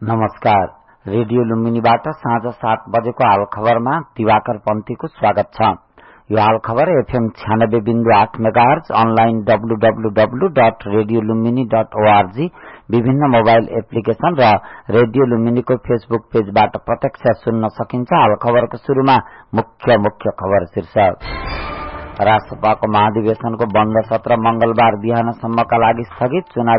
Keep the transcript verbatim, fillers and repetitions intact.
नमस्कार। रेडियो लुम्बिनीबाट साँझ सात बजेको हाल खबरमा दिवाकर पन्थीको स्वागत छ। यो हाल खबर एफएम छ्यानब्बे बिन्दु आठ megahertz, online W W W dot radio Lumbini dot ORG, विभिन्न मोबाइल एप्लिकेशन र रेडियो लुम्बिनीको फेसबुक पेजबाट प्रत्यक्ष सुन्न सकिन्छ। हाल खबरको शुरूमा मुख्य मुख्य खबर शीर्षक। राष्ट्रसभाको महाधिवेशनको बन्द सत्र मंगलबार बिहानसम्मका लागि स्थगित। चुनाव